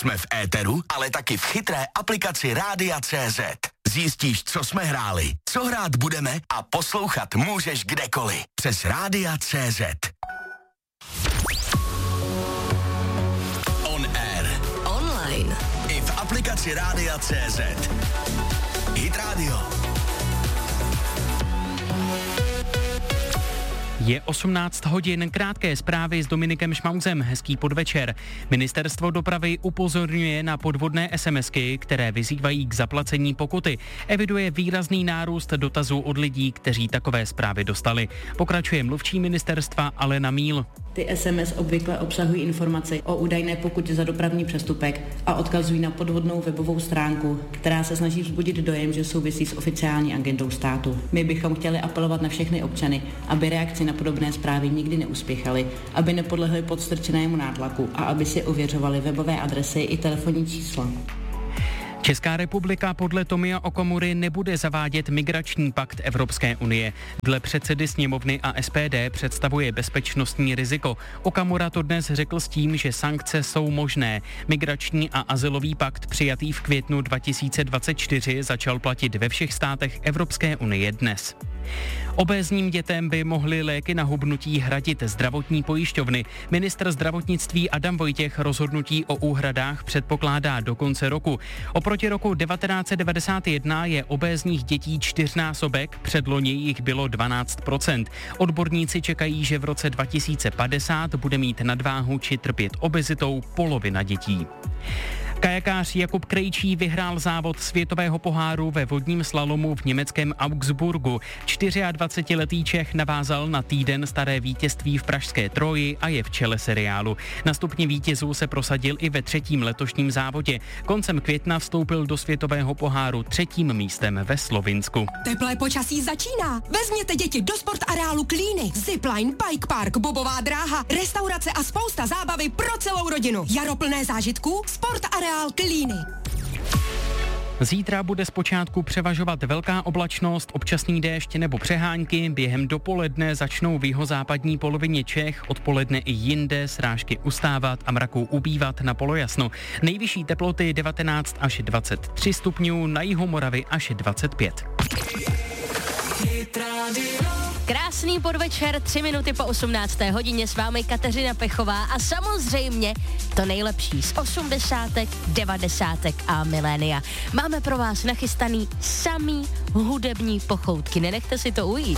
Jsme v éteru, ale taky v chytré aplikaci Rádia.cz. Zjistíš, co jsme hráli, co hrát budeme a poslouchat můžeš kdekoliv. Přes Rádia.cz. On air. Online. I v aplikaci Rádia.cz. Hit Radio. Je 18 hodin, krátké zprávy s Dominikem Šmauzem, hezký podvečer. Ministerstvo dopravy upozorňuje na podvodné SMSky, které vyzývají k zaplacení pokuty. Eviduje výrazný nárůst dotazů od lidí, kteří takové zprávy dostali. Pokračuje mluvčí ministerstva Alena Míl. Ty SMS obvykle obsahují informace o údajné pokutě za dopravní přestupek a odkazují na podvodnou webovou stránku, která se snaží vzbudit dojem, že souvisí s oficiální agendou státu. My bychom chtěli apelovat na všechny občany, aby reakci na podobné zprávy nikdy neuspěchali, aby nepodlehli podstrčenému nátlaku a aby si ověřovali webové adresy i telefonní čísla. Česká republika podle Tomia Okamury nebude zavádět migrační pakt Evropské unie. Dle předsedy sněmovny a SPD představuje bezpečnostní riziko. Okamura to dnes řekl s tím, že sankce jsou možné. Migrační a azylový pakt přijatý v květnu 2024 začal platit ve všech státech Evropské unie dnes. Obézním dětem by mohly léky na hubnutí hradit zdravotní pojišťovny. Ministr zdravotnictví Adam Vojtěch rozhodnutí o úhradách předpokládá do konce roku. Oproti roku 1991 je obézních dětí 4násobek, předloni jich bylo 12%. Odborníci čekají, že v roce 2050 bude mít nadváhu či trpět obezitou polovina dětí. Kajakář Jakub Krejčí vyhrál závod světového poháru ve vodním slalomu v německém Augsburgu. 24letý Čech navázal na týden staré vítězství v pražské Troji a je v čele seriálu. Na stupni vítězů se prosadil i ve třetím letošním závodě. Koncem května vstoupil do světového poháru třetím místem ve Slovinsku. Teplé počasí začíná. Vezměte děti do sportareálu Klíny. Zipline, bike park, bobová dráha, restaurace a spousta zábavy pro celou rodinu. Jaro plné zážitků, sportareál Klíny. Zítra bude zpočátku převažovat velká oblačnost, občasný déšť nebo přehánky. Během dopoledne začnou v jihozápadní polovině Čech, odpoledne i jinde srážky ustávat a mraků ubývat na polojasno. Nejvyšší teploty 19 až 23 stupňů, na jihu Moravy až 25. Krásný podvečer, 3 minuty po 18. hodině, s vámi Kateřina Pechová a samozřejmě to nejlepší z 80., 90. a milénia. Máme pro vás nachystaný samý hudební pochoutky, nenechte si to ujít.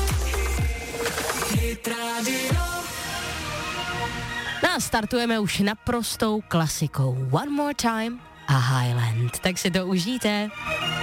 No a startujeme už naprostou klasikou One More Time a Highland, tak si to užijte.